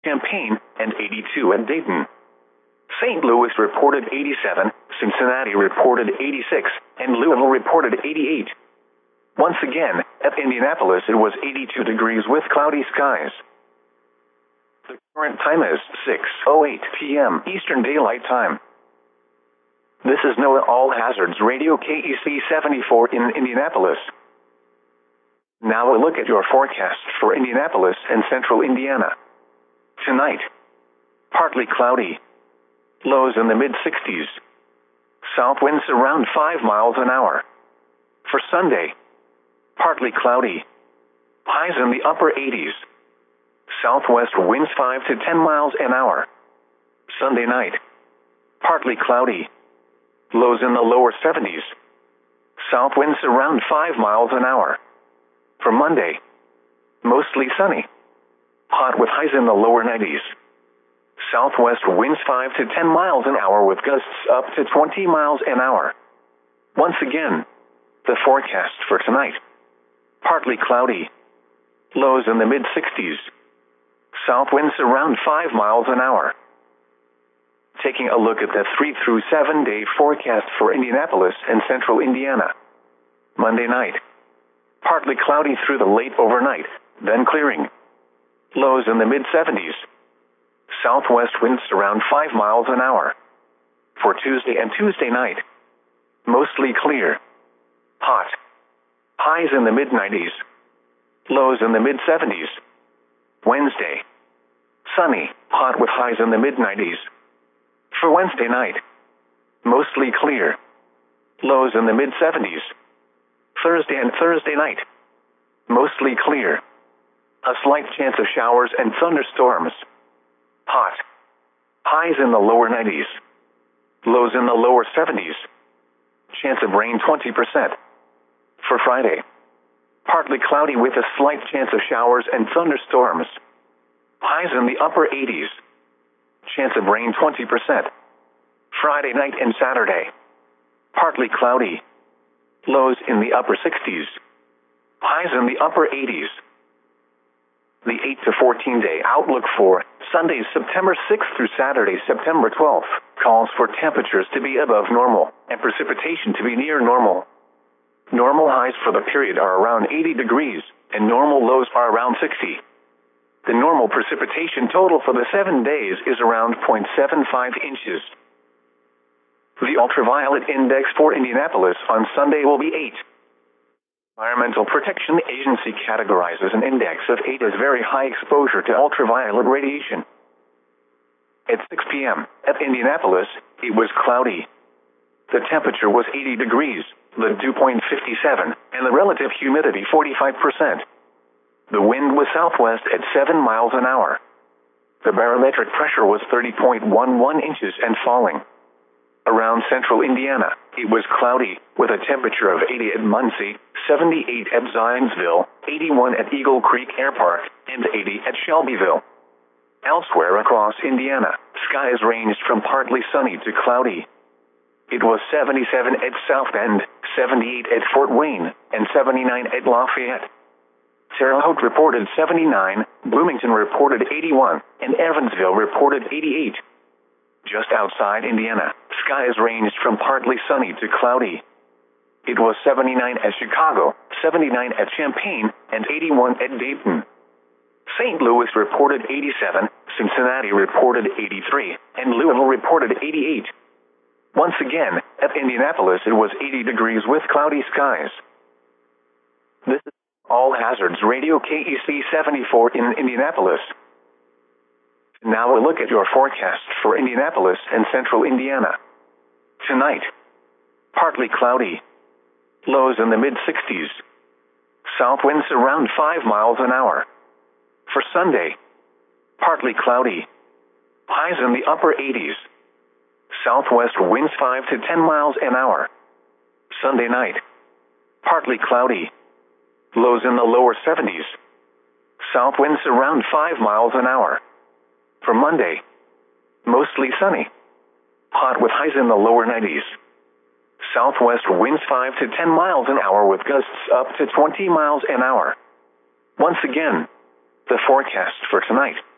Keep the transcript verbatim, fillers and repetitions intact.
Champaign, and eighty-two at Dayton. Saint Louis reported eighty-seven, Cincinnati reported eighty-six, and Louisville reported eighty-eight. Once again, at Indianapolis it was eighty-two degrees with cloudy skies. The current time is six oh eight p m Eastern Daylight Time. This is NOAA All Hazards Radio K E C seventy-four in Indianapolis. Now a look at your forecast for Indianapolis and central Indiana. Tonight, partly cloudy. Lows in the mid sixties. South winds around five miles an hour. For Sunday, partly cloudy. Highs in the upper eighties. Southwest winds five to ten miles an hour. Sunday night, partly cloudy. Lows in the lower seventies. South winds around five miles an hour. For Monday, mostly sunny. Hot with highs in the lower nineties. Southwest winds five to ten miles an hour with gusts up to twenty miles an hour. Once again, the forecast for tonight. Partly cloudy. Lows in the mid sixties. South winds around five miles an hour. Taking a look at the three through seven day forecast for Indianapolis and central Indiana. Monday night, partly cloudy through the late overnight, then clearing. Lows in the mid seventies. Southwest winds around five miles an hour. For Tuesday and Tuesday night, mostly clear. Hot. Highs in the mid nineties. Lows in the mid seventies. Wednesday, sunny, hot with highs in the mid nineties. For Wednesday night, mostly clear. Lows in the mid seventies. Thursday and Thursday night, mostly clear. A slight chance of showers and thunderstorms. Hot. Highs in the lower nineties. Lows in the lower seventies. Chance of rain twenty percent. For Friday, partly cloudy with a slight chance of showers and thunderstorms. Highs in the upper eighties. Chance of rain twenty percent. Friday night and Saturday, partly cloudy. Lows in the upper sixties. Highs in the upper eighties. The eight to fourteen day outlook for Sunday, September sixth through Saturday, September twelfth, calls for temperatures to be above normal and precipitation to be near normal. Normal highs for the period are around eighty degrees, and normal lows are around sixty. The normal precipitation total for the seven days is around zero point seven five inches. The ultraviolet index for Indianapolis on Sunday will be eight. Environmental Protection Agency categorizes an index of eight as very high exposure to ultraviolet radiation. At six p m at Indianapolis, it was cloudy. The temperature was eighty degrees, the dew point fifty-seven, and the relative humidity forty-five percent. The wind was southwest at seven miles an hour. The barometric pressure was thirty point one one inches and falling. Around central Indiana, it was cloudy, with a temperature of eighty at Muncie, seventy-eight at Zionsville, eighty-one at Eagle Creek Air Park, and eighty at Shelbyville. Elsewhere across Indiana, skies ranged from partly sunny to cloudy. It was seventy-seven at South Bend, seventy-eight at Fort Wayne, and seventy-nine at Lafayette. Terre Haute reported seventy-nine, Bloomington reported eighty-one, and Evansville reported eighty-eight. Just outside Indiana, skies ranged from partly sunny to cloudy. It was seventy-nine at Chicago, seventy-nine at Champaign, and eighty-one at Dayton. Saint Louis reported eighty-seven, Cincinnati reported eighty-three, and Louisville reported eighty-eight. Once again, at Indianapolis it was eighty degrees with cloudy skies. This is All Hazards Radio K E C seventy-four in Indianapolis. Now a look at your forecast for Indianapolis and central Indiana. Tonight, partly cloudy. Lows in the mid sixties. South winds around five miles an hour. For Sunday, partly cloudy. Highs in the upper eighties. Southwest winds five to ten miles an hour. Sunday night, partly cloudy. Lows in the lower seventies. South winds around five miles an hour. For Monday, mostly sunny. Hot with highs in the lower nineties. Southwest winds five to ten miles an hour with gusts up to twenty miles an hour. Once again, the forecast for tonight.